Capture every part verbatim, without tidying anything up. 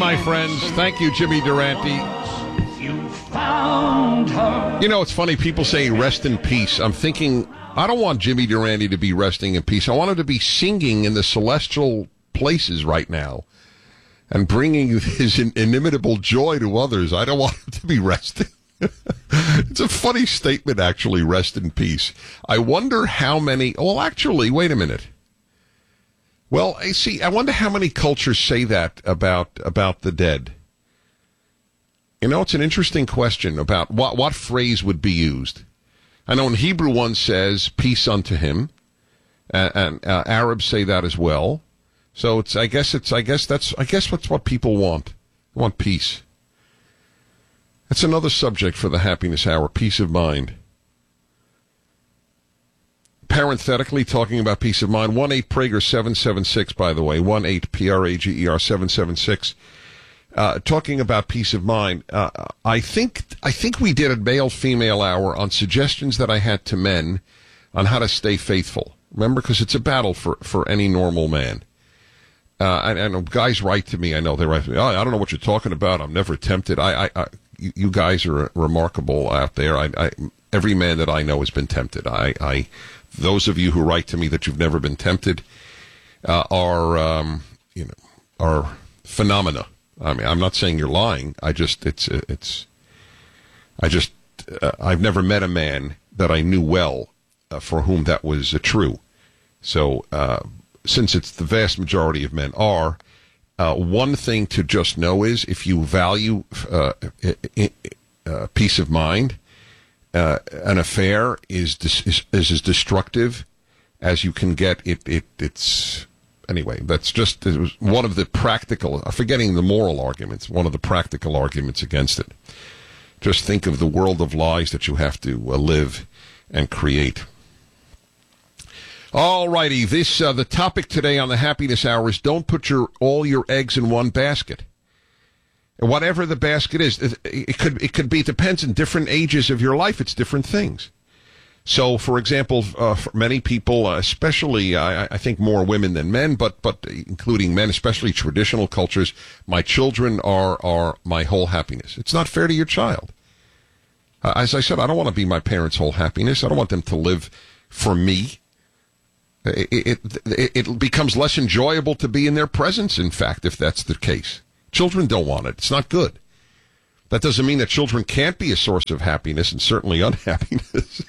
my friends. Thank you, Jimmy Durante. You found her. You know, it's funny. People say rest in peace. I'm thinking, I don't want Jimmy Durante to be resting in peace. I want him to be singing in the celestial places right now and bringing his inimitable joy to others. I don't want him to be resting. It's a funny statement, actually, rest in peace. I wonder how many... Well, actually, wait a minute. Well, I see. I wonder how many cultures say that about about the dead. You know, it's an interesting question about what, what phrase would be used. I know in Hebrew one says, peace unto him, and, and uh, Arabs say that as well. So it's, I guess it's, I guess that's, I guess that's what people want. They want peace. That's another subject for the Happiness Hour, peace of mind. Parenthetically, talking about peace of mind, one eight Prager seven seven six, by the way, one eight P R A G E R seven seven six. Uh, talking about peace of mind, uh, I think I think we did a male-female hour on suggestions that I had to men on how to stay faithful. Remember, because it's a battle for, for any normal man. Uh, and, and guys write to me, I know, they write to me, oh, I don't know what you're talking about, I'm never tempted. I, I, I you, you guys are remarkable out there. I, I, every man that I know has been tempted. I, I, those of you who write to me that you've never been tempted uh, are, um, you know, are phenomena. I mean, I'm not saying you're lying. I just, it's, it's, I just, uh, I've never met a man that I knew well uh, for whom that was uh, true. So, uh, since it's the vast majority of men are, uh, one thing to just know is if you value uh, uh, peace of mind, uh, an affair is, dis- is is as destructive as you can get. It, it it's anyway. That's just it was one of the practical. Forgetting the moral arguments, one of the practical arguments against it. Just think of the world of lies that you have to uh, live and create. All righty, this uh, the topic today on the Happiness Hour is don't put your all your eggs in one basket. And whatever the basket is, it, it could it could be. It depends in different ages of your life. It's different things. So, for example, uh, for many people, uh, especially uh, I think more women than men, but but including men, especially traditional cultures, my children are are my whole happiness. It's not fair to your child. Uh, as I said, I don't want to be my parents' whole happiness. I don't want them to live for me. It, it, it becomes less enjoyable to be in their presence, in fact, if that's the case. Children don't want it. It's not good. That doesn't mean that children can't be a source of happiness and certainly unhappiness.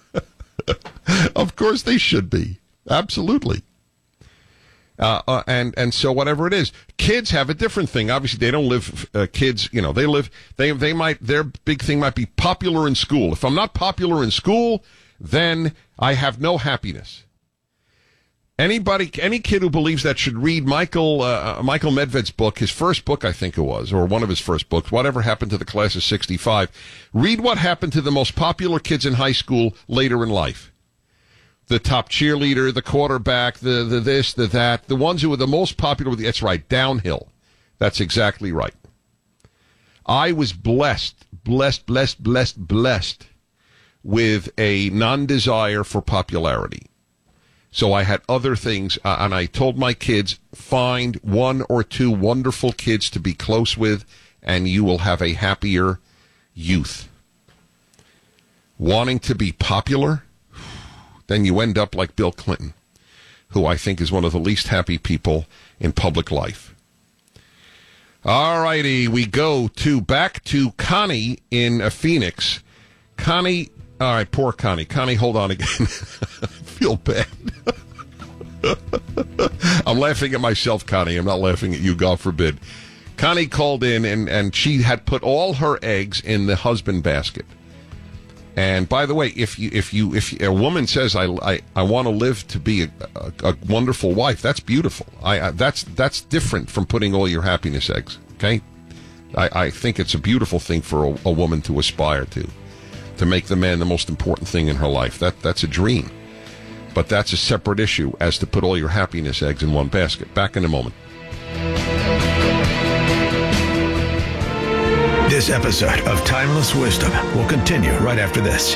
Of course they should be. Absolutely. Uh, uh, and, and so whatever it is, kids have a different thing. Obviously, they don't live, uh, kids, you know, they live, they, they might, their big thing might be popular in school. If I'm not popular in school, then I have no happiness. Anybody, any kid who believes that should read Michael uh, Michael Medved's book, his first book, I think it was, or one of his first books, Whatever Happened to the Class of sixty-five. Read what happened to the most popular kids in high school later in life. The top cheerleader, the quarterback, the, the this, the that, the ones who were the most popular. That's right, downhill. That's exactly right. I was blessed, blessed, blessed, blessed, blessed with a non-desire for popularity. So I had other things, uh, and I told my kids, find one or two wonderful kids to be close with, and you will have a happier youth. Wanting to be popular, then you end up like Bill Clinton, who I think is one of the least happy people in public life. All righty, we go to back to Connie in uh, Phoenix. Connie, all right, poor Connie. Connie, hold on again. I feel bad. I'm laughing at myself, Connie. I'm not laughing at you, God forbid. Connie called in, and, and she had put all her eggs in the husband basket. And by the way, if you if you if a woman says I I, I want to live to be a, a, a wonderful wife, that's beautiful. I, I that's that's different from putting all your happiness eggs. Okay, I, I think it's a beautiful thing for a, a woman to aspire to, to make the man the most important thing in her life. That that's a dream. But that's a separate issue as to put all your happiness eggs in one basket. Back in a moment. This episode of Timeless Wisdom will continue right after this.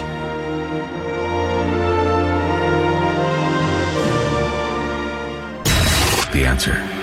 The answer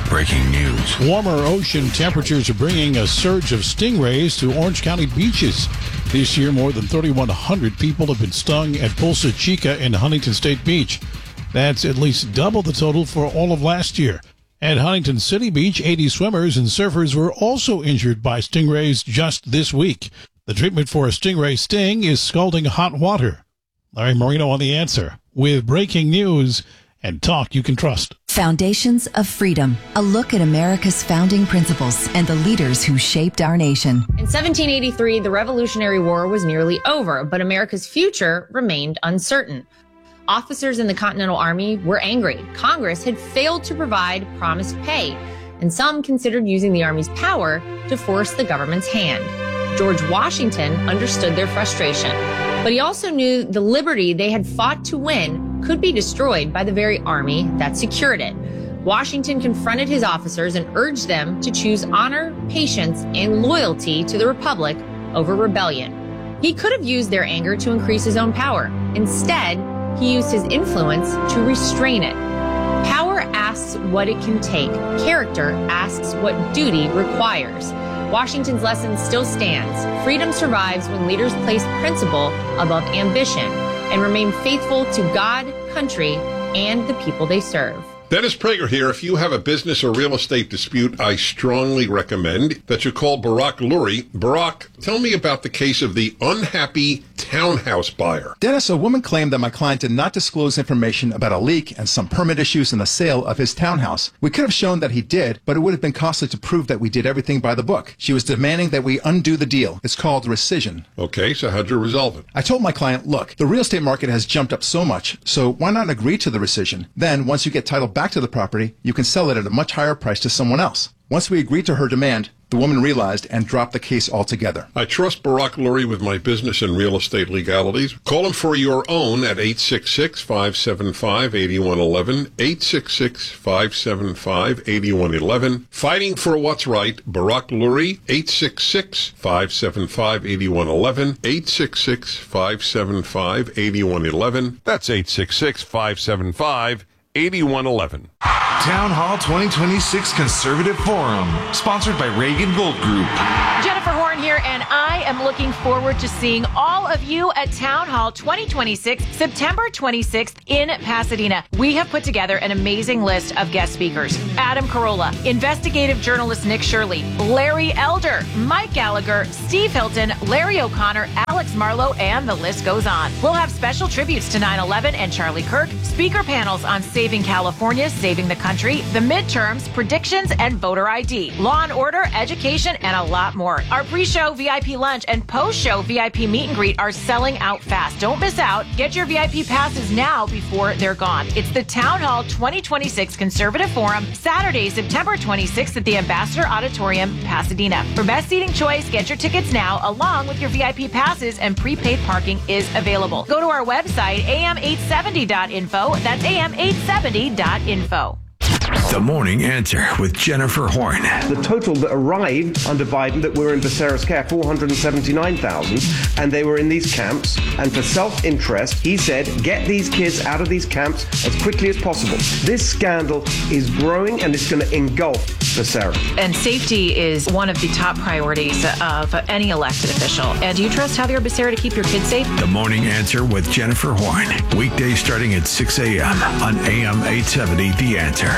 breaking news. Warmer ocean temperatures are bringing a surge of stingrays to Orange County beaches. This year, more than thirty-one hundred people have been stung at Pulsa Chica and Huntington State Beach. That's at least double the total for all of last year. At Huntington City Beach, eighty swimmers and surfers were also injured by stingrays just this week. The treatment for a stingray sting is scalding hot water. Larry Marino on The Answer with breaking news and talk you can trust. Foundations of Freedom, a look at America's founding principles and the leaders who shaped our nation. In seventeen eighty-three, the Revolutionary War was nearly over, but America's future remained uncertain. Officers in the Continental Army were angry. Congress had failed to provide promised pay, and some considered using the Army's power to force the government's hand. George Washington understood their frustration, but he also knew the liberty they had fought to win could be destroyed by the very army that secured it. Washington confronted his officers and urged them to choose honor, patience, and loyalty to the Republic over rebellion. He could have used their anger to increase his own power. Instead, he used his influence to restrain it. Power asks what it can take. Character asks what duty requires. Washington's lesson still stands. Freedom survives when leaders place principle above ambition and remain faithful to God, country, and the people they serve. Dennis Prager here. If you have a business or real estate dispute, I strongly recommend that you call Barak Lurie. Barak, tell me about the case of the unhappy townhouse buyer. Dennis, a woman claimed that my client did not disclose information about a leak and some permit issues in the sale of his townhouse. We could have shown that he did, but it would have been costly to prove that we did everything by the book. She was demanding that we undo the deal. It's called rescission. Okay, so how'd you resolve it? I told my client, look, the real estate market has jumped up so much, so why not agree to the rescission? Then, once you get title back to the property, you can sell it at a much higher price to someone else. Once we agreed to her demand, the woman realized and dropped the case altogether. I trust Barak Lurie with my business and real estate legalities. Call him for your own at eight six six, five seven five, eight one one one, eight six six, five seven five, eight one one one. Fighting for what's right, Barak Lurie, eight six six, five seven five, eight one one one, eight six six, five seven five, eight one one one. That's eight six six, five seven five, eight one one one. Town Hall twenty twenty-six Conservative Forum, sponsored by Reagan Gold Group. Jennifer Horn here, and I am looking forward to seeing all of you at Town Hall twenty twenty-six, September twenty-sixth in Pasadena. We have put together an amazing list of guest speakers. Adam Carolla, investigative journalist Nick Shirley, Larry Elder, Mike Gallagher, Steve Hilton, Larry O'Connor, Alex Marlowe, and the list goes on. We'll have special tributes to nine eleven and Charlie Kirk, speaker panels on saving California, saving the country, the midterms, predictions, and voter I D, law and order, education, and a lot more. Our pre-show V I P lunch and post-show V I P meet and greet are selling out fast. Don't miss out. Get your V I P passes now before they're gone. It's the Town Hall twenty twenty-six Conservative Forum, Saturday, September twenty-sixth at the Ambassador Auditorium, Pasadena. For best seating choice, get your tickets now, along with your V I P passes, and prepaid parking is available. Go to our website, A M eight seventy dot info. That's A M eight seventy dot info. The Morning Answer with Jennifer Horn. The total that arrived under Biden that were in Becerra's care, four hundred seventy-nine thousand, and they were in these camps. And for self-interest, he said, get these kids out of these camps as quickly as possible. This scandal is growing, and it's going to engulf Becerra. And safety is one of the top priorities of any elected official. And do you trust Javier Becerra to keep your kids safe? The Morning Answer with Jennifer Horn. Weekdays starting at six a.m. on A M eight seventy, The Answer.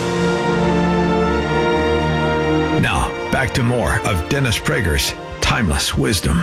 Now, back to more of Dennis Prager's Timeless Wisdom.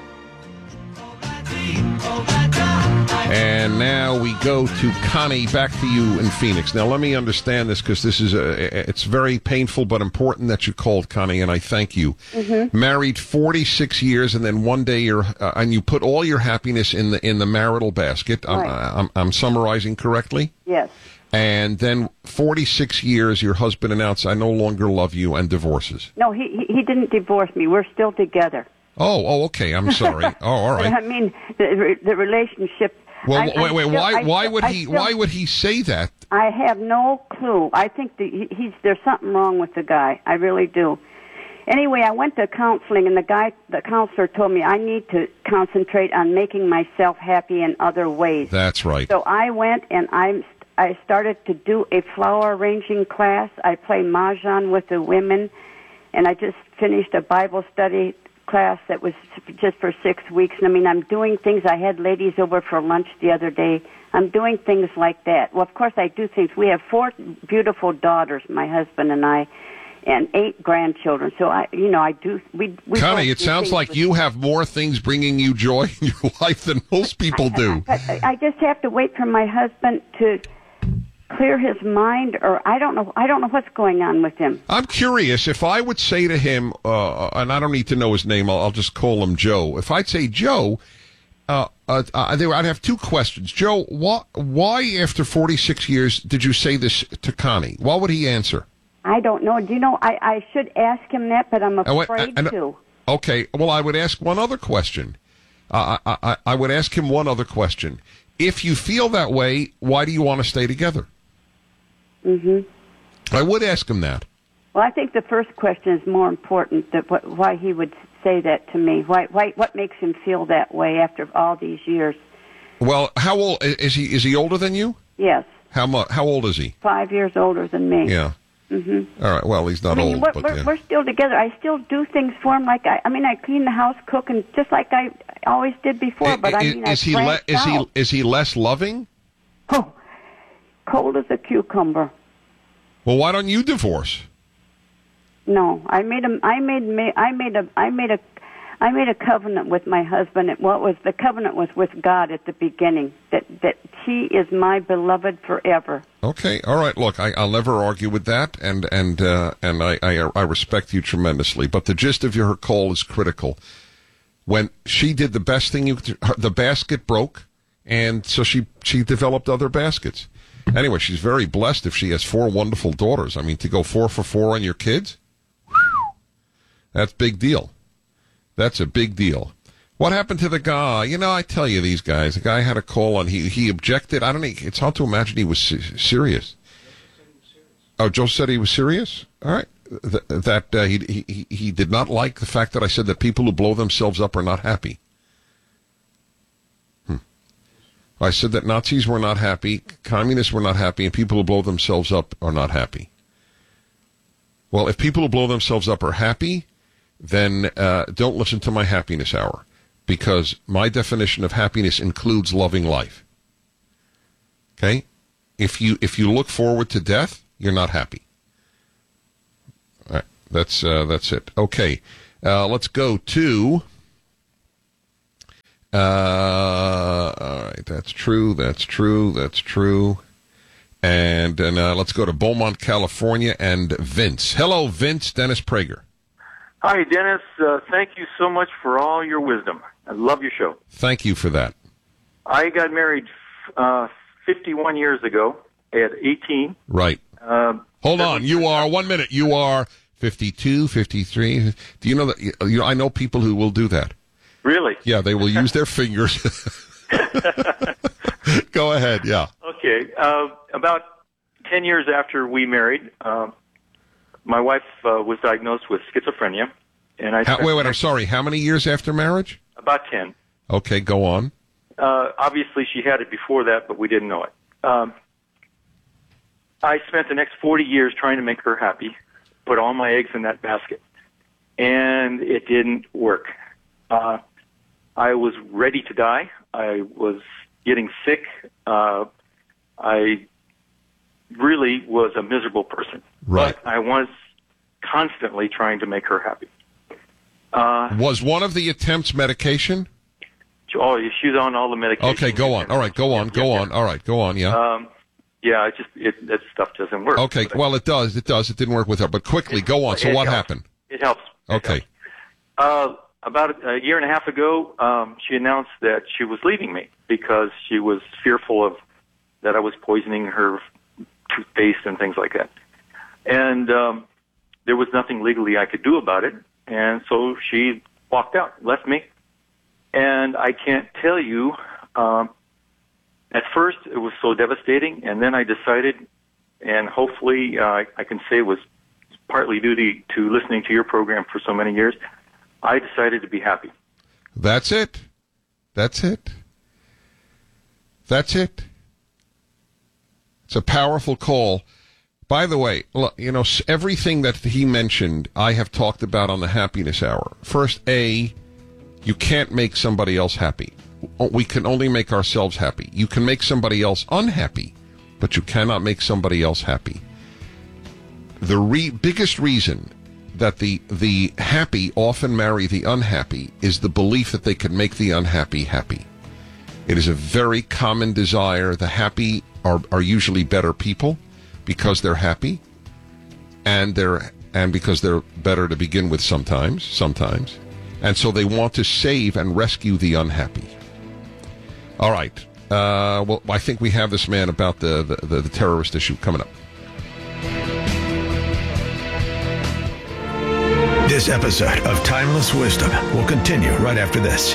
And now we go to Connie, back to you in Phoenix. Now, let me understand this, because this is a, it's very painful but important that you called, Connie, and I thank you. Mm-hmm. Married forty-six years, and then one day you're, uh, and you put all your happiness in the in the marital basket. Right. I'm, I'm, I'm summarizing correctly? Yes. And then forty-six years, your husband announced, I no longer love you, and divorces. No, he he didn't divorce me. We're still together. Oh, oh, okay. I'm sorry. Oh, all right. I mean, the the relationship. Well, I, wait, wait. still, why? I why still, would I he? still, why would he say that? I have no clue. I think that he, he's there's something wrong with the guy. I really do. Anyway, I went to counseling, and the guy, the counselor, told me I need to concentrate on making myself happy in other ways. That's right. So I went, and I I started to do a flower arranging class. I play mahjong with the women, and I just finished a Bible study class that was just for six weeks. And I mean, I'm doing things. I had ladies over for lunch the other day. I'm doing things like that. Well, of course, I do things. We have four beautiful daughters, my husband and I, and eight grandchildren. So I, you know, I do. We, we Connie, it sounds like you have more things bringing you joy in your life than most people do. I, I just have to wait for my husband to clear his mind, or I don't know. I don't know what's going on with him. I'm curious if I would say to him, uh, and I don't need to know his name. I'll, I'll just call him Joe. If I'd say Joe, uh, uh, uh, I'd have two questions. Joe, why, why after forty-six years did you say this to Connie? What would he answer? I don't know. Do you know? I, I should ask him that, but I'm Uh, wait, afraid I- I- to. Okay, well, I would ask one other question. Uh, I, I, I would ask him one other question. If you feel that way, why do you want to stay together? hmm I would ask him that. Well, I think the first question is more important. That what, why he would say that to me? Why? Why? What makes him feel that way after all these years? Well, how old is he? Is he older than you? Yes, How much? How old is he? five years older than me. Yeah. hmm All right. Well, he's not I mean, old, we're, but we're, yeah. we're still together. I still do things for him. Like I, I mean, I clean the house, cook, and just like I always did before. But I is, mean, is I he le- is he out. is he less loving? Oh, cold as a cucumber. Well, why don't you divorce? No, I made a, I made, ma- I made a, I made a, I made a covenant with my husband. It, what was the covenant was with God at the beginning. That that he is my beloved forever. Okay. All right. Look, I, I'll never argue with that, and and uh, and I, I I respect you tremendously. But the gist of your call is critical. When she did the best thing, you the basket broke, and so she she developed other baskets. Anyway, she's very blessed if she has four wonderful daughters. I mean, to go four for four on your kids, that's big deal. That's a big deal. What happened to the guy? You know, I tell you, these guys. The guy had a call and he he objected. I don't know. It's hard to imagine he was se- serious. Oh, Joe said he was serious? All right. Th- that uh, he, he he did not like the fact that I said that people who blow themselves up are not happy. Hmm. I said that Nazis were not happy, communists were not happy, and people who blow themselves up are not happy. Well, if people who blow themselves up are happy, then uh, don't listen to my happiness hour, because my definition of happiness includes loving life. Okay? If you if you look forward to death, you're not happy. All right, that's uh, that's it. Okay, uh, let's go to. Uh, all right, that's true. That's true. That's true. And and uh, let's go to Beaumont, California, and Vince. Hello, Vince. Dennis Prager. Hi, Dennis. Uh, thank you so much for all your wisdom. I love your show. Thank you for that. I got married uh, fifty-one years ago at eighteen. Right. Uh, Hold on. You are, one minute, you are fifty-two, fifty-three. Do you know that, you know, I know people who will do that. Really? Yeah, they will use their fingers. Go ahead, yeah. Okay. Uh, about ten years after we married, uh, my wife uh, was diagnosed with schizophrenia. And I How, wait, wait, I'm sorry. How many years after marriage? About ten. Okay, go on. Uh, obviously, she had it before that, but we didn't know it. Um, I spent the next forty years trying to make her happy, put all my eggs in that basket, and it didn't work. Uh, I was ready to die. I was getting sick. Uh, I really was a miserable person. Right. But I was constantly trying to make her happy. Uh, Was one of the attempts medication? oh, she's on all the medication. Okay, go on. All right, go on, go on. All right, go on, yeah. Um, yeah, it just it, that stuff doesn't work. Okay, well, it does. It does. It didn't work with her. But quickly, go on. So It what helps. happened? It helps. Okay. Uh, about a year and a half ago, um, she announced that she was leaving me because she was fearful of that I was poisoning her toothpaste and things like that. And um, there was nothing legally I could do about it. And so she walked out, left me. And I can't tell you, um, at first it was so devastating, and then I decided, and hopefully uh, I can say it was partly due to, to listening to your program for so many years, I decided to be happy. That's it. That's it. That's it. It's a powerful call. By the way, look, you know, everything that he mentioned, I have talked about on the Happiness Hour. First, A, you can't make somebody else happy. We can only make ourselves happy. You can make somebody else unhappy, but you cannot make somebody else happy. The re- biggest reason that the the happy often marry the unhappy is the belief that they can make the unhappy happy. It is a very common desire. The happy are, are usually better people because they're happy, and they're and because they're better to begin with sometimes, sometimes. And so they want to save and rescue the unhappy. All right. Uh, well, I think we have this man about the, the, the, the terrorist issue coming up. This episode of Timeless Wisdom will continue right after this.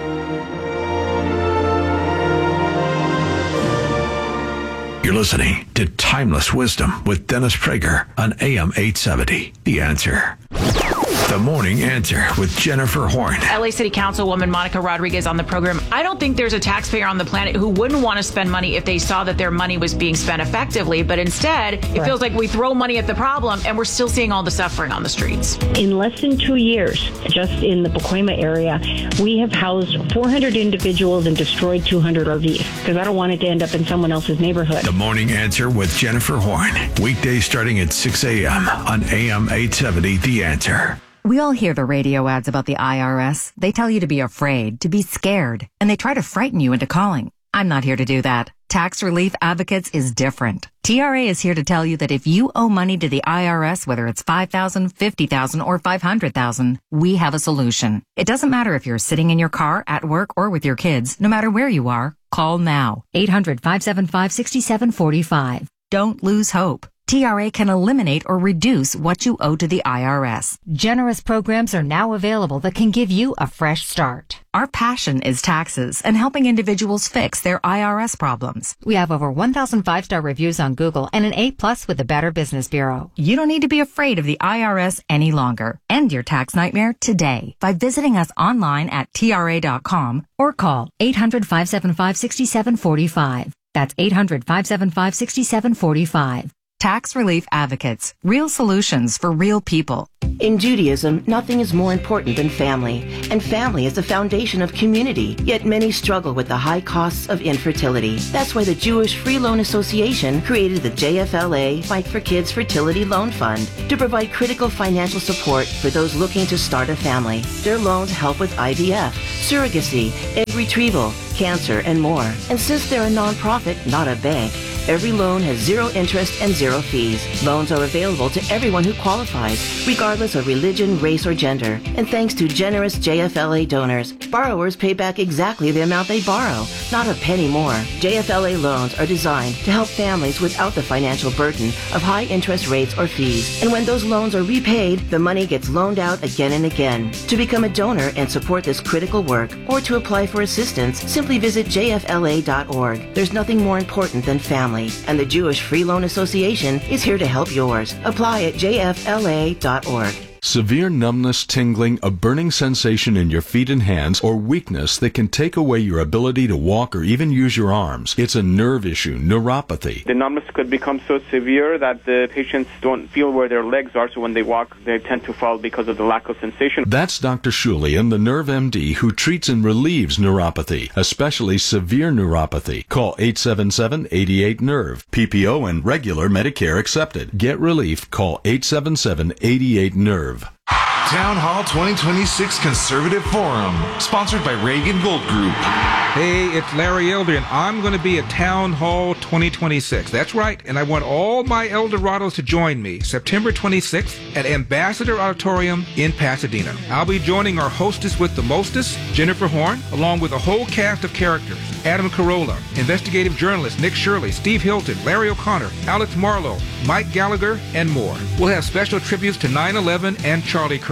You're listening to Timeless Wisdom with Dennis Prager on A M eight seventy. The Answer. The Morning Answer with Jennifer Horn. L A City Councilwoman Monica Rodriguez on the program. I don't think there's a taxpayer on the planet who wouldn't want to spend money if they saw that their money was being spent effectively. But instead, it Right. feels like we throw money at the problem and we're still seeing all the suffering on the streets. In less than two years, just in the Pacoima area, we have housed four hundred individuals and destroyed two hundred R Vs because I don't want it to end up in someone else's neighborhood. The Morning Answer with Jennifer Horn. Weekdays starting at six a.m. on A M eight seventy. The Answer. We all hear the radio ads about the I R S. They tell you to be afraid, to be scared, and they try to frighten you into calling. I'm not here to do that. Tax Relief Advocates is different. T R A is here to tell you that if you owe money to the I R S, whether it's five thousand dollars, fifty thousand dollars, or five hundred thousand dollars, we have a solution. It doesn't matter if you're sitting in your car, at work, or with your kids. No matter where you are, call now. eight hundred, five seven five, six seven four five. Don't lose hope. T R A can eliminate or reduce what you owe to the I R S. Generous programs are now available that can give you a fresh start. Our passion is taxes and helping individuals fix their I R S problems. We have over one thousand five-star reviews on Google and an A plus with the Better Business Bureau. You don't need to be afraid of the I R S any longer. End your tax nightmare today by visiting us online at T R A dot com or call eight hundred, five seven five, six seven four five. That's eight hundred, five seven five, six seven four five. Tax Relief Advocates. Real solutions for real people. In Judaism, nothing is more important than family, and family is the foundation of community, yet many struggle with the high costs of infertility. That's why the Jewish Free Loan Association created the J F L A Fight for Kids Fertility Loan Fund to provide critical financial support for those looking to start a family. Their loans help with I V F, surrogacy, egg retrieval, cancer, and more. And since they're a nonprofit, not a bank, every loan has zero interest and zero fees. Loans are available to everyone who qualifies, regardless of religion, race, or gender. And thanks to generous J F L A donors, borrowers pay back exactly the amount they borrow, not a penny more. J F L A loans are designed to help families without the financial burden of high interest rates or fees. And when those loans are repaid, the money gets loaned out again and again. To become a donor and support this critical work, or to apply for assistance, simply visit J F L A dot org. There's nothing more important than family, and the Jewish Free Loan Association is here to help yours. Apply at J F L A dot org. Severe numbness, tingling, a burning sensation in your feet and hands, or weakness that can take away your ability to walk or even use your arms. It's a nerve issue, neuropathy. The numbness could become so severe that the patients don't feel where their legs are, so when they walk, they tend to fall because of the lack of sensation. That's Doctor Shulian, the Nerve M D, who treats and relieves neuropathy, especially severe neuropathy. Call eight seven seven, eight eight, nerve. P P O and regular Medicare accepted. Get relief. Call eight seven seven, eight eight, nerve. Town Hall twenty twenty-six Conservative Forum, sponsored by Reagan Gold Group. Hey, it's Larry Elder, and I'm going to be at Town Hall twenty twenty-six. That's right, and I want all my Eldorados to join me September twenty-sixth at Ambassador Auditorium in Pasadena. I'll be joining our hostess with the mostest, Jennifer Horn, along with a whole cast of characters. Adam Carolla, investigative journalist Nick Shirley, Steve Hilton, Larry O'Connor, Alex Marlowe, Mike Gallagher, and more. We'll have special tributes to nine eleven and Charlie Kirk.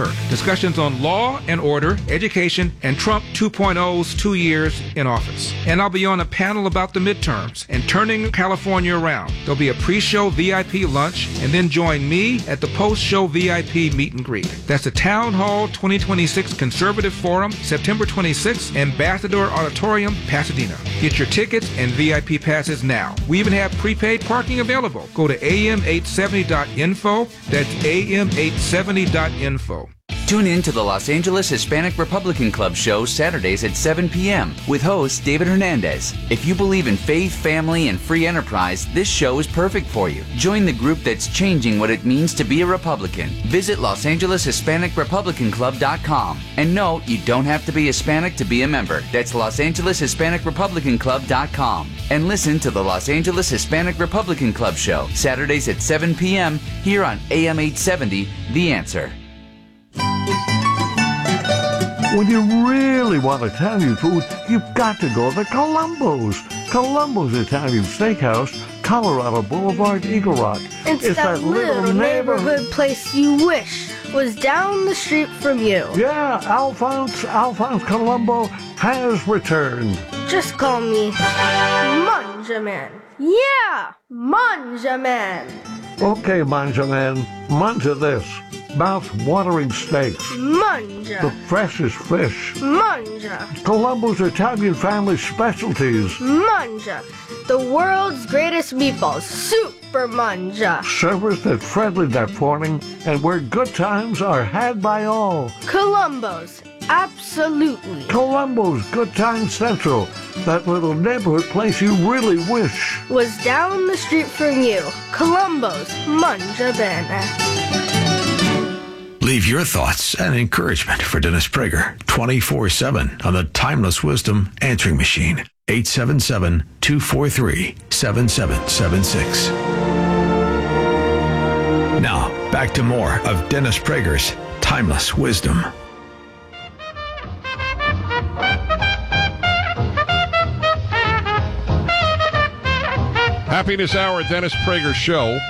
Network. Discussions on law and order, education, and Trump two point oh's two years in office. And I'll be on a panel about the midterms and turning California around. There'll be a pre-show V I P lunch, and then join me at the post-show V I P meet and greet. That's the Town Hall twenty twenty-six Conservative Forum, September twenty-sixth, Ambassador Auditorium, Pasadena. Get your tickets and V I P passes now. We even have prepaid parking available. Go to A M eight seventy dot info. That's A M eight seventy dot info. Tune in to the Los Angeles Hispanic Republican Club show Saturdays at seven p.m. with host David Hernandez. If you believe in faith, family, and free enterprise, this show is perfect for you. Join the group that's changing what it means to be a Republican. Visit Los Angeles Hispanic Republican Club dot com. And no, you don't have to be Hispanic to be a member. That's Los Angeles Hispanic Republican Club dot com. And listen to the Los Angeles Hispanic Republican Club show Saturdays at seven p.m. here on A M eight seventy, The Answer. When you really want Italian food, you've got to go to Columbo's. Columbo's Italian Steakhouse, Colorado Boulevard, Eagle Rock. It's, it's that, that little neighborhood, neighborhood place you wish was down the street from you. Yeah, Alphonse, Alphonse Columbo has returned. Just call me Manjaman. Yeah, Manjaman. Okay, Manjaman, manja this. Mouth-watering steaks. Manja. The freshest fish. Manja. Columbo's Italian family specialties. Manja. The world's greatest meatballs. Super Manja. Service that's friendly that morning and where good times are had by all. Columbo's. Absolutely. Columbo's Good Time Central. That little neighborhood place you really wish was down the street from you. Columbo's Manja Bene. Leave your thoughts and encouragement for Dennis Prager twenty-four seven on the Timeless Wisdom Answering Machine. eight seven seven, two four three, seven seven seven six. Now, back to more of Dennis Prager's Timeless Wisdom. Happiness Hour, Dennis Prager Show.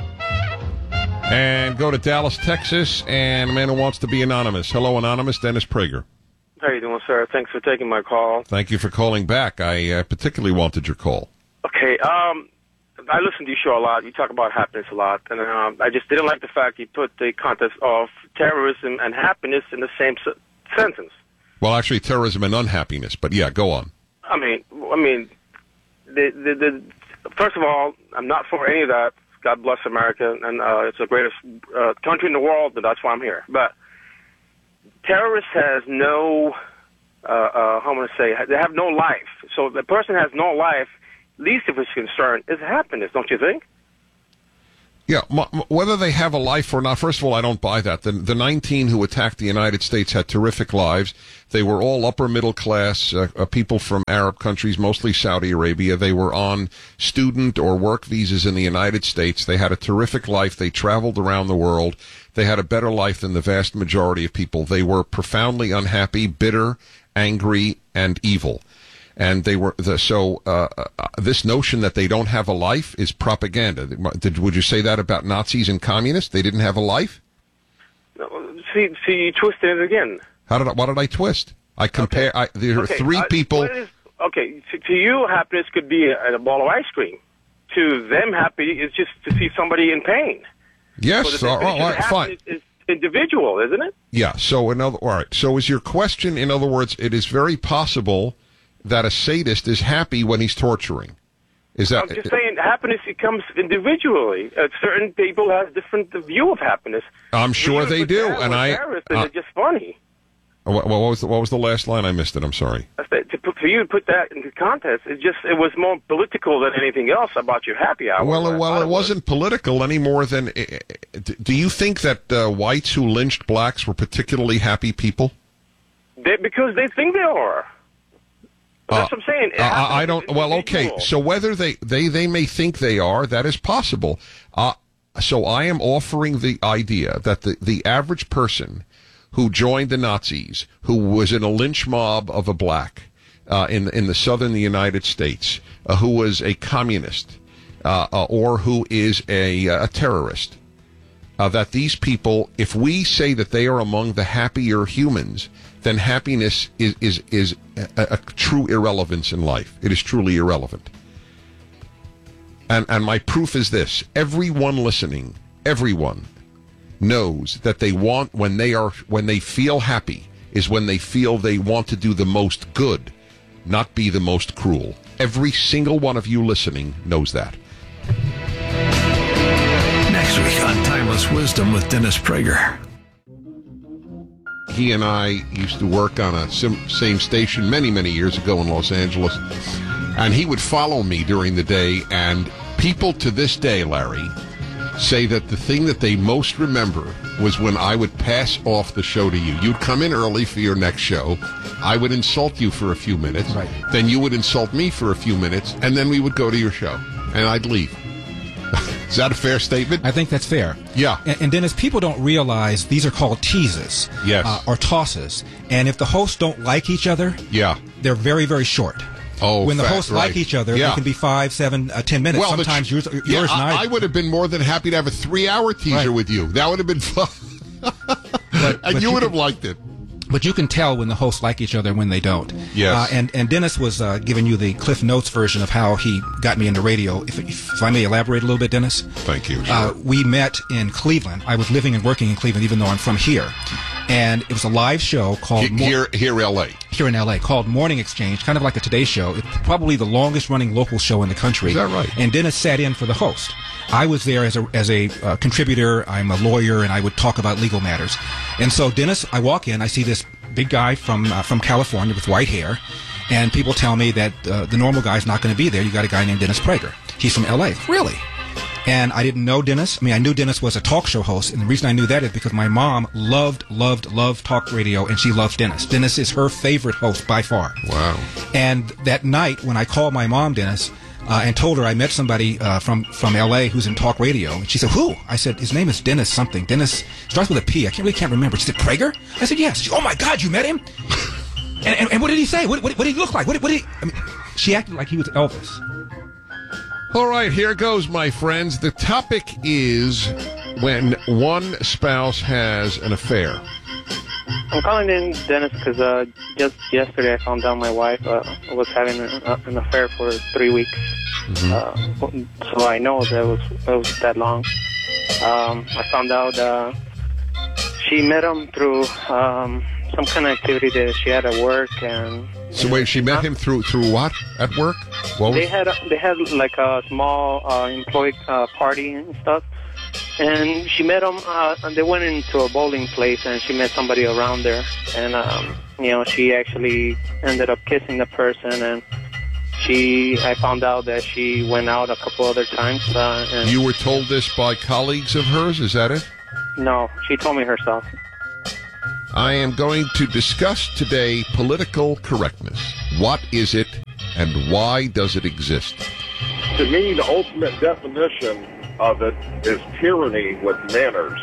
And go to Dallas, Texas, and a man who wants to be anonymous. Hello, anonymous, Dennis Prager. How you doing, sir? Thanks for taking my call. Thank you for calling back. I uh, particularly wanted your call. Okay, um, I listen to your show a lot. You talk about happiness a lot, and um, I just didn't like the fact you put the context of terrorism and happiness in the same s- sentence. Well, actually, terrorism and unhappiness, but yeah, go on. I mean, I mean, the the, the first of all, I'm not for any of that. God bless America, and uh, it's the greatest uh, country in the world, and that's why I'm here. But terrorists has no, uh, uh, how am I going to say, they have no life. So the person has no life, least of its concern is happiness, don't you think? Yeah, m- whether they have a life or not, first of all, I don't buy that. The, the nineteen who attacked the United States had terrific lives. They were all upper middle class, uh, uh, people from Arab countries, mostly Saudi Arabia. They were on student or work visas in the United States. They had a terrific life. They traveled around the world. They had a better life than the vast majority of people. They were profoundly unhappy, bitter, angry, and evil. And they were the, so. Uh, uh, this notion that they don't have a life is propaganda. Did, would you say that about Nazis and communists? They didn't have a life. See, see, you twisted it again. How did I, what did I twist? I compare. Okay. I, there are okay. three uh, people. Is, okay, to, to you, happiness could be a, a ball of ice cream. To them, happy is just to see somebody in pain. Yes, so all right, fine. Is individual, isn't it? Yeah. So, in other, all right. So, is your question? In other words, it is very possible that a sadist is happy when he's torturing. Is that? I'm just saying, happiness it comes individually. Uh, certain people have different view of happiness. I'm sure they do, and I. Terrorists, uh, it's just funny. What, what was the, what was the last line? I missed it. I'm sorry. To put, for you to put that into context, it just it was more political than anything else about your happy hour. Well, well, it wasn't political any more than. Do you think that uh, whites who lynched blacks were particularly happy people? They, because they think they are. That's uh, what I'm saying. Uh, I don't. Well, okay. So whether they, they, they may think they are, that is possible. Uh, so I am offering the idea that the, the average person who joined the Nazis, who was in a lynch mob of a black uh, in in the southern United States, uh, who was a communist, uh, uh, or who is a, a terrorist, uh, that these people, if we say that they are among the happier humans, then happiness is, is, is a, a true irrelevance in life. It is truly irrelevant. And, and my proof is this. Everyone listening, everyone knows that they want, when they are, when they feel happy, is when they feel they want to do the most good, not be the most cruel. Every single one of you listening knows that. Next week on Timeless Wisdom with Dennis Prager. He and I used to work on a sim- same station many, many years ago in Los Angeles. And he would follow me during the day. And people to this day, Larry, say that the thing that they most remember was when I would pass off the show to you. You'd come in early for your next show. I would insult you for a few minutes. Right. Then you would insult me for a few minutes. And then we would go to your show. And I'd leave. Is that a fair statement? I think that's fair. Yeah. And, and Dennis, people don't realize these are called teases. Yes. Uh, or tosses. And if the hosts don't like each other, yeah, they're very, very short. Oh, when the fact, hosts right. like each other, yeah. they can be five, seven, uh, ten minutes. Well, Sometimes tr- yours, yours yeah, and I. I would have been more than happy to have a three-hour teaser Right. with you. That would have been fun. but, and but you, you would can, have liked it. But you can tell when the hosts like each other and when they don't. Yes. Uh, and, and Dennis was uh, giving you the Cliff Notes version of how he got me into radio. If, if I may elaborate a little bit, Dennis. Thank you. Sure. Uh, we met in Cleveland. I was living and working in Cleveland, even though I'm from here. And it was a live show called... He, here, here, L A. Here in L A, called Morning Exchange, kind of like the Today Show. It's probably the longest-running local show in the country. Is that right? And Dennis sat in for the host. I was there as a as a uh, contributor. I'm a lawyer, and I would talk about legal matters. And so Dennis, I walk in, I see this big guy from uh, from California with white hair, and people tell me that uh, the normal guy's not going to be there. You got a guy named Dennis Prager. He's from L A. Really? And I didn't know Dennis. I mean, I knew Dennis was a talk show host, and the reason I knew that is because my mom loved, loved, loved talk radio, and she loves Dennis. Dennis is her favorite host by far. Wow. And that night, when I called my mom, Dennis, uh, and told her I met somebody uh, from, from L A who's in talk radio, and she said, who? I said, his name is Dennis something. Dennis starts with a P. I can't, really can't remember. She said, Prager? I said, yes. She, oh, my God, you met him? and, and, and what did he say? What, what, what did he look like? What, what did he... I mean, she acted like he was Elvis. All right, here goes, my friends. The topic is when one spouse has an affair. I'm calling in, Dennis, because uh, just yesterday I found out my wife uh, was having a, uh, an affair for three weeks. Mm-hmm. Uh, so I know that was it was that long. Um, I found out uh, she met him through um, some kind of activity that she had at work, and So wait, she met him through through what at work? What was they had a, they had like a small uh, employee uh, party and stuff. And she met him, uh, and they went into a bowling place, and she met somebody around there. And, um, you know, she actually ended up kissing the person, and she, I found out that she went out a couple other times. Uh, and You were told this by colleagues of hers, is that it? No, she told me herself. I am going to discuss today political correctness. What is it, and why does it exist? To me, the ultimate definition of it is tyranny with manners.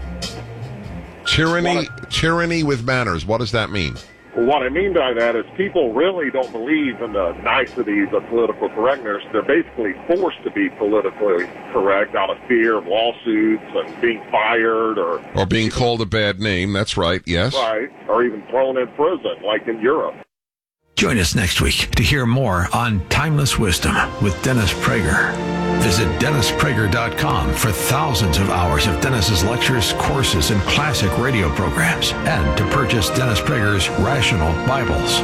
Tyranny, What tyranny with manners. What does that mean? What I mean by that is people really don't believe in the niceties of political correctness. They're basically forced to be politically correct out of fear of lawsuits and being fired or... Or being called a bad name. That's right, yes. Right, or even thrown in prison, like in Europe. Join us next week to hear more on Timeless Wisdom with Dennis Prager. Visit dennis prager dot com for thousands of hours of Dennis's lectures, courses, and classic radio programs, and to purchase Dennis Prager's Rational Bibles.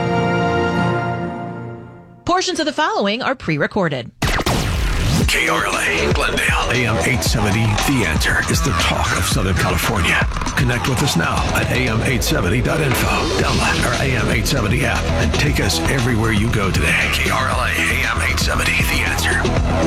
Portions of the following are pre-recorded. K R L A, Glendale, A M eight seventy. The Answer is the talk of Southern California. Connect with us now at A M eight seventy dot info. Download our A M eight seventy app and take us everywhere you go today. K R L A, A M eight seventy. The Answer.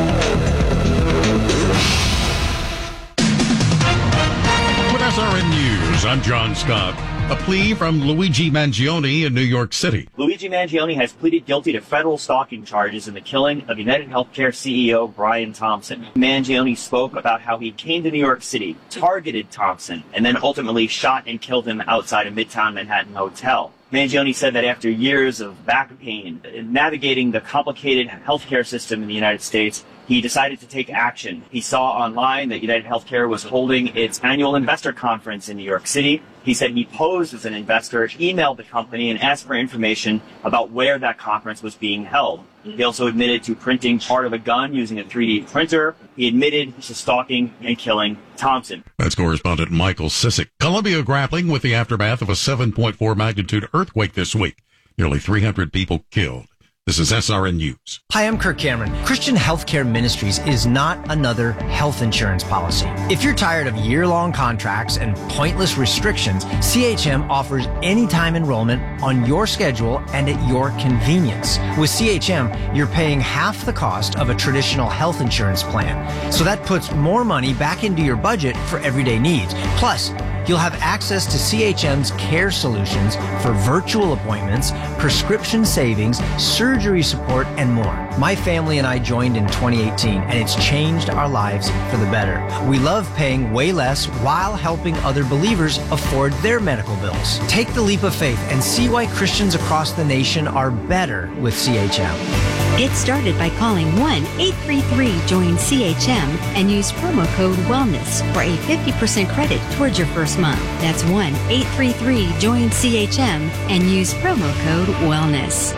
With S R N News, I'm John Scott. A plea from Luigi Mangione in New York City. Luigi Mangione has pleaded guilty to federal stalking charges in the killing of United Healthcare C E O Brian Thompson. Mangione spoke about how he came to New York City, targeted Thompson, and then ultimately shot and killed him outside a Midtown Manhattan hotel. Mangione said that after years of back pain and navigating the complicated healthcare system in the United States, he he decided to take action. He saw online that United Healthcare was holding its annual investor conference in New York City. He said he posed as an investor, emailed the company, and asked for information about where that conference was being held. He also admitted to printing part of a gun using a three D printer. He admitted to stalking and killing Thompson. That's correspondent Michael Sissick. Columbia grappling with the aftermath of a seven point four magnitude earthquake this week. Nearly three hundred people killed. This is S R N News. Hi, I'm Kirk Cameron. Christian Healthcare Ministries is not another health insurance policy. If you're tired of year-long contracts and pointless restrictions, C H M offers anytime enrollment on your schedule and at your convenience. With C H M, you're paying half the cost of a traditional health insurance plan. So that puts more money back into your budget for everyday needs. Plus, you'll have access to C H M's care solutions for virtual appointments, prescription savings, surgery support, and more. My family and I joined in twenty eighteen, and it's changed our lives for the better. We love paying way less while helping other believers afford their medical bills. Take the leap of faith and see why Christians across the nation are better with C H M. Get started by calling one eight three three join C H M and use promo code WELLNESS for a fifty percent credit towards your first month. That's one eight three three join C H M and use promo code WELLNESS.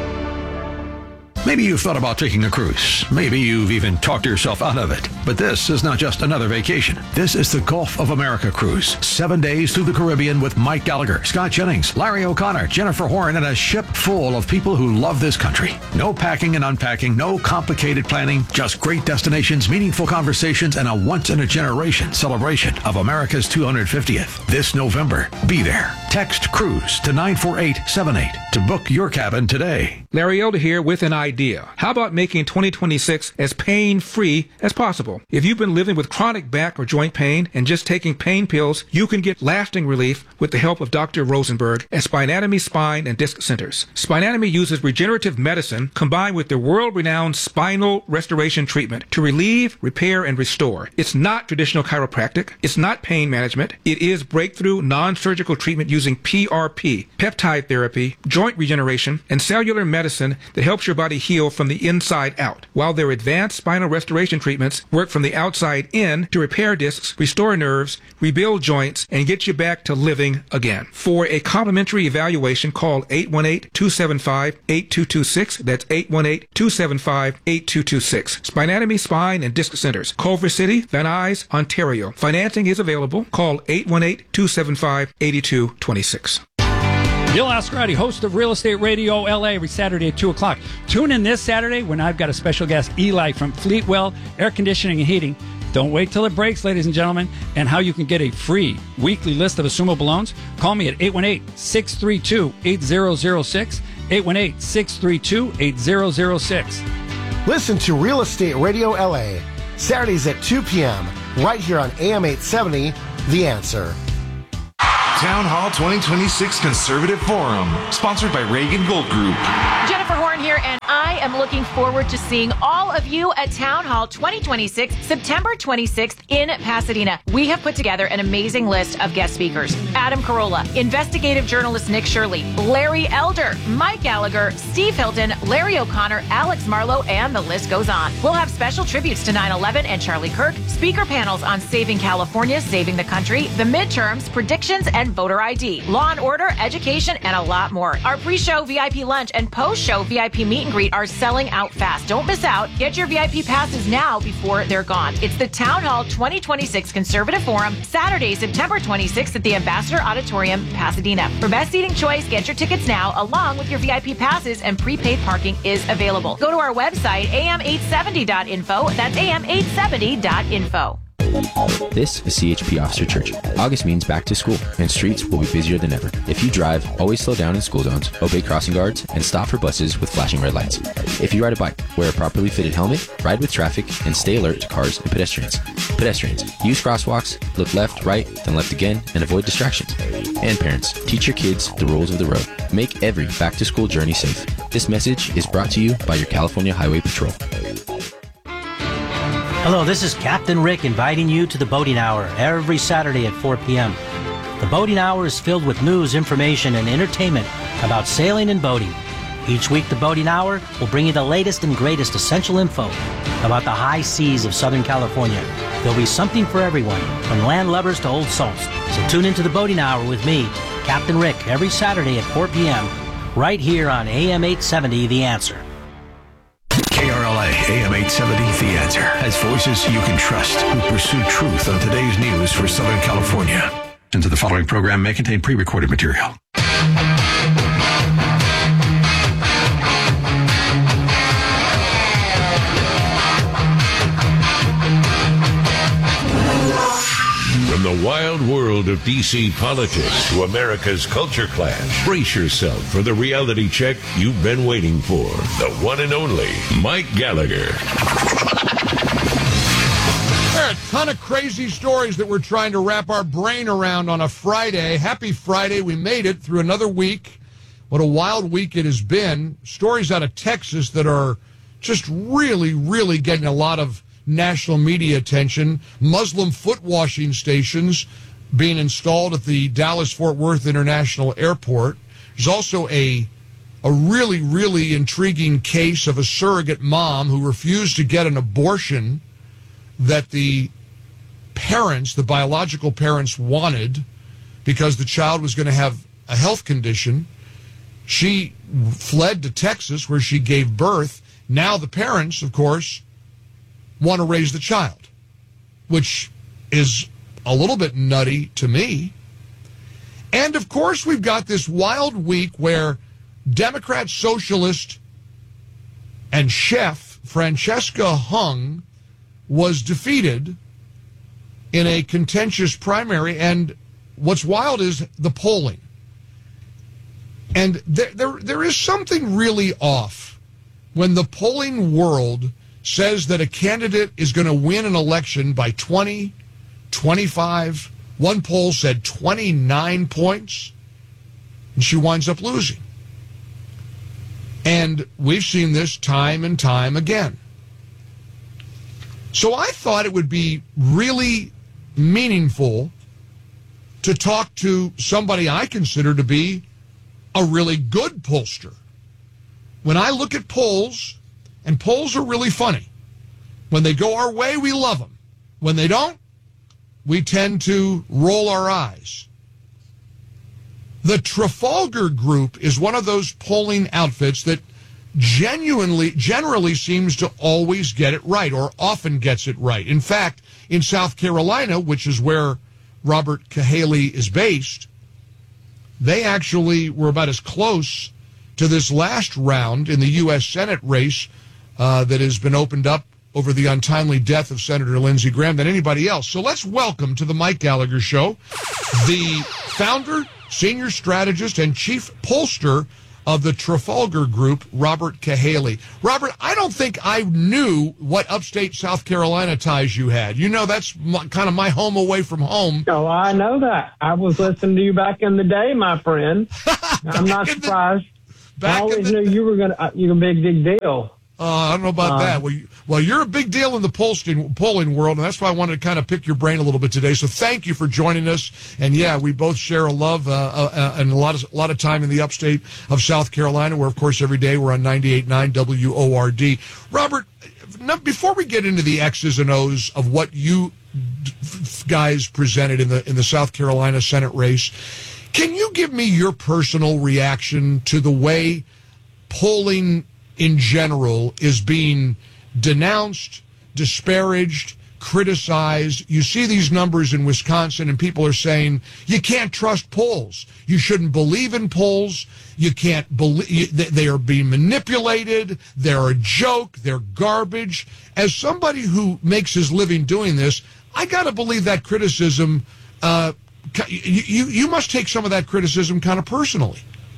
Maybe you've thought about taking a cruise. Maybe you've even talked yourself out of it. But this is not just another vacation. This is the Gulf of America cruise. Seven days through the Caribbean with Mike Gallagher, Scott Jennings, Larry O'Connor, Jennifer Horn, and a ship full of people who love this country. No packing and unpacking, no complicated planning, just great destinations, meaningful conversations, and a once-in-a-generation celebration of America's two hundred fiftieth. This November, be there. Text CRUISE to nine four eight seven eight to book your cabin today. Larry Elder here with an idea. How about making twenty twenty-six as pain-free as possible? If you've been living with chronic back or joint pain and just taking pain pills, you can get lasting relief with the help of Doctor Rosenberg at Spinatomy Spine and Disc Centers. Spinatomy uses regenerative medicine combined with their world-renowned spinal restoration treatment to relieve, repair, and restore. It's not traditional chiropractic. It's not pain management. It is breakthrough non-surgical treatment using P R P, peptide therapy, joint regeneration, and cellular medicine that helps your body heal from the inside out, while their advanced spinal restoration treatments work from the outside in to repair discs, restore nerves, rebuild joints, and get you back to living again. For a complimentary evaluation, call eight one eight, two seven five, eight two two six. That's eight one eight, two seven five, eight two two six. Spinatomy Spine and Disc Centers, Culver City, Van Nuys, Ontario. Financing is available. Call eight one eight, two seven five, eight two two six. Bill Oscarati, host of Real Estate Radio L A, every Saturday at two o'clock. Tune in this Saturday when I've got a special guest, Eli from Fleetwell Air Conditioning and Heating. Don't wait till it breaks, ladies and gentlemen, and how you can get a free weekly list of assumable loans. Call me at eight one eight, six three two, eight zero zero six, eight one eight, six three two, eight zero zero six. Listen to Real Estate Radio L A, Saturdays at two p.m., right here on A M eight seventy, The Answer. Town Hall twenty twenty-six Conservative Forum, sponsored by Reagan Gold Group. Jennifer Horn here, and I am looking forward to seeing all of you at Town Hall twenty twenty-six, September twenty-sixth in Pasadena. We have put together an amazing list of guest speakers. Adam Carolla, investigative journalist Nick Shirley, Larry Elder, Mike Gallagher, Steve Hilton, Larry O'Connor, Alex Marlowe, and the list goes on. We'll have special tributes to nine eleven and Charlie Kirk, speaker panels on saving California, saving the country, the midterms, predictions, and voter I D, law and order, education, and a lot more. Our pre-show V I P lunch and post-show V I P meet and greet are selling out fast. Don't miss out. Get your V I P passes now before they're gone. It's the Town Hall twenty twenty-six Conservative Forum, Saturday, September twenty-sixth at the Ambassador Auditorium, Pasadena. For best seating choice, get your tickets now, along with your V I P passes, and prepaid parking is available. Go to our website, A M eight seventy dot info. That's A M eight seventy dot info. This is C H P Officer Church. August means back to school, and streets will be busier than ever. If you drive, always slow down in school zones, obey crossing guards, and stop for buses with flashing red lights. If you ride a bike, wear a properly fitted helmet, ride with traffic, and stay alert to cars and pedestrians. Pedestrians, use crosswalks, look left, right, then left again, and avoid distractions. And parents, teach your kids the rules of the road. Make every back-to-school journey safe. This message is brought to you by your California Highway Patrol. Hello, this is Captain Rick inviting you to the Boating Hour every Saturday at four p.m. The Boating Hour is filled with news, information, and entertainment about sailing and boating. Each week, the Boating Hour will bring you the latest and greatest essential info about the high seas of Southern California. There'll be something for everyone, from landlubbers to old salts. So tune into the Boating Hour with me, Captain Rick, every Saturday at four p.m., right here on A M eight seventy, The Answer. K R L A, A M eight seventy, The Answer, has voices you can trust who pursue truth on today's news for Southern California. Into the following program may contain pre-recorded material. From the wild world of D C politics to America's culture clash, brace yourself for the reality check you've been waiting for. The one and only Mike Gallagher. There are a ton of crazy stories that we're trying to wrap our brain around on a Friday. Happy Friday. We made it through another week. What a wild week it has been. Stories out of Texas that are just really, really getting a lot of national media attention. Muslim foot washing stations being installed at the Dallas-Fort Worth International Airport. There's also a a really, really intriguing case of a surrogate mom who refused to get an abortion that the parents, the biological parents, wanted because the child was going to have a health condition. She fled to Texas where she gave birth. Now the parents, of course, want to raise the child, which is a little bit nutty to me. And, of course, we've got this wild week where Democrat socialist and chef Francesca Hung was defeated in a contentious primary. And what's wild is the polling. And there, there, there is something really off when the polling world says that a candidate is going to win an election by twenty, twenty-five. One poll said twenty-nine points, and she winds up losing. And we've seen this time and time again. So I thought it would be really meaningful to talk to somebody I consider to be a really good pollster. When I look at polls, and polls are really funny. When they go our way, we love them. When they don't, we tend to roll our eyes. The Trafalgar Group is one of those polling outfits that genuinely, generally seems to always get it right, or often gets it right. In fact, in South Carolina, which is where Robert Cahaly is based, they actually were about as close to this last round in the U S Senate race uh, that has been opened up over the untimely death of Senator Lindsey Graham than anybody else. So let's welcome to the Mike Gallagher Show the founder, senior strategist, and chief pollster of the Trafalgar Group, Robert Cahaly. Robert, I don't think I knew what upstate South Carolina ties you had. You know, that's my, kind of my home away from home. Oh, I know that. I was listening to you back in the day, my friend. I'm not surprised. The, I always knew you were going to, you're a big, big deal. Uh, I don't know about um, that. Well, you, well, you're a big deal in the polling, polling world, and that's why I wanted to kind of pick your brain a little bit today. So thank you for joining us. And, yeah, we both share a love uh, uh, and a lot of a lot of time in the upstate of South Carolina, where, of course, every day we're on ninety-eight point nine W O R D. Robert, before we get into the X's and O's of what you guys presented in the in the South Carolina Senate race, can you give me your personal reaction to the way polling in general is being denounced, disparaged, criticized? You see these numbers in Wisconsin, and people are saying you can't trust polls. You shouldn't believe in polls. You can't believe they are being manipulated. They're a joke. They're garbage. As somebody who makes his living doing this, I got to believe that criticism. Uh, you, you you must take some of that criticism kind of personally.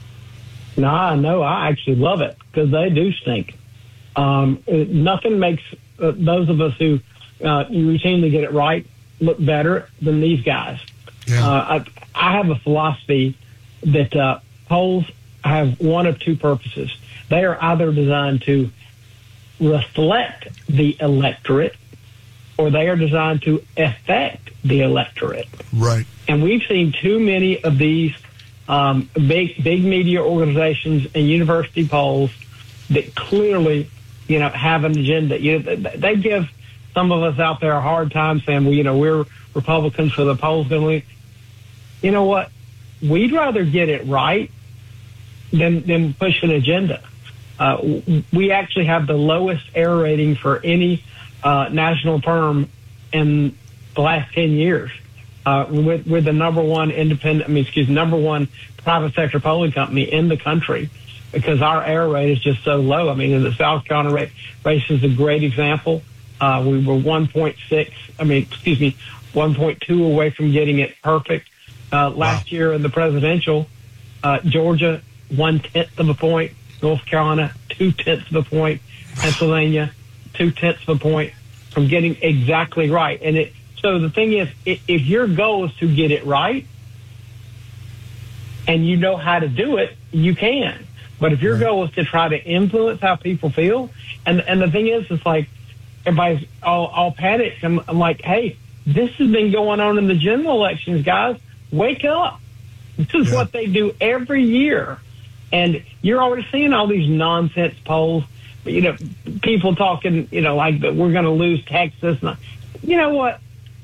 No, no, I actually love it because they do stink. Um, it, nothing makes uh, those of us who uh, routinely get it right look better than these guys. Yeah. Uh, I, I have a philosophy that uh, polls have one of two purposes. They are either designed to reflect the electorate or they are designed to affect the electorate. Right. And we've seen too many of these um, big big media organizations and university polls that clearly, you know, have an agenda. You know, they give some of us out there a hard time saying, well, you know, we're Republicans, so the polls going to win. You know what? We'd rather get it right than, than push an agenda. Uh, we actually have the lowest error rating for any uh, national firm in the last ten years. Uh, we're, we're the number one independent, I mean, excuse me, number one private sector polling company in the country because our error rate is just so low. I mean, the South Carolina race is a great example. Uh, we were one point six, I mean, excuse me, one point two away from getting it perfect. Uh, last wow. year in the presidential, uh, Georgia, one-tenth of a point. North Carolina, two-tenths of a point. Pennsylvania, two-tenths of a point from getting exactly right. And it, so the thing is, if your goal is to get it right and you know how to do it, you can. But if your right. goal is to try to influence how people feel, and and the thing is, it's like everybody's all, all panicked. I'm, I'm like, hey, this has been going on in the general elections, guys. Wake up. This is yeah. what they do every year. And you're already seeing all these nonsense polls, you know, people talking, you know, like that we're going to lose Texas. You know what?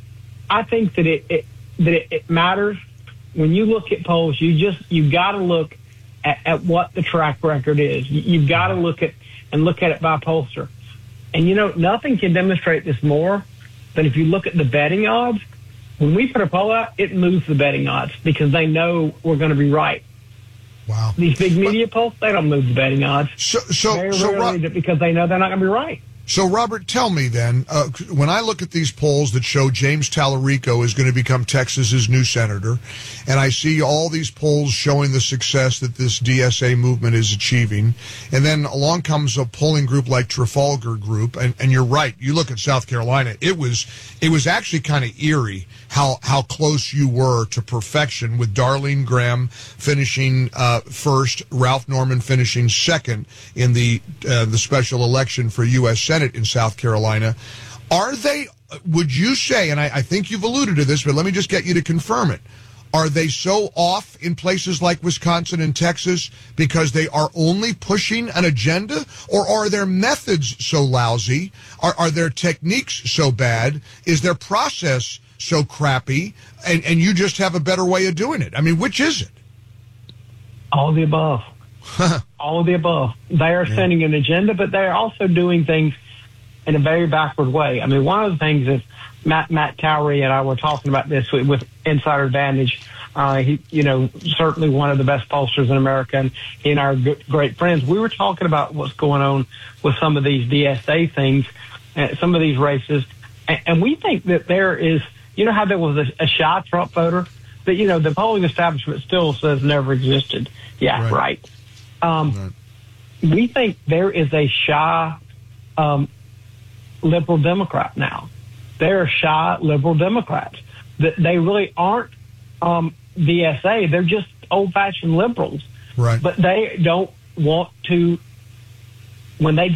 I think that it, it that it, it matters when you look at polls. You just you got to look at, at what the track record is. You, you've got to look at and look at it by pollster. And you know, nothing can demonstrate this more than if you look at the betting odds. When we put a poll out, it moves the betting odds because they know we're going to be right. Wow. These big media but, polls, they don't move the betting odds. So, so, Very so rarely Rob, because they know they're not going to be right. So, Robert, tell me then, uh, when I look at these polls that show James Tallarico is going to become Texas's new senator, and I see all these polls showing the success that this D S A movement is achieving, and then along comes a polling group like Trafalgar Group, and, and you're right, you look at South Carolina, it was it was actually kind of eerie how how close you were to perfection, with Darlene Graham finishing uh, first, Ralph Norman finishing second in the uh, the special election for U S Senate in South Carolina. Are they, would you say, and I, I think you've alluded to this, but let me just get you to confirm it, are they so off in places like Wisconsin and Texas because they are only pushing an agenda, or are their methods so lousy? Are, are their techniques so bad? Is their process so crappy, and, and you just have a better way of doing it? I mean, which is it? All of the above. All of the above. They are yeah. setting an agenda, but they're also doing things in a very backward way. I mean, one of the things is Matt Matt Towery and I were talking about this with, with Insider Advantage. Uh, he, you know, certainly one of the best pollsters in America, and he and our good, great friends. We were talking about what's going on with some of these D S A things, uh, some of these races, and, and we think that there is, you know how there was a, a shy Trump voter that, you know, the polling establishment still says never existed. Yeah, right. right. Um, right. We think there is a shy um, liberal Democrat now. They're shy liberal Democrats. That they really aren't um, D S A. They're just old-fashioned liberals. Right. But they don't want to, when they get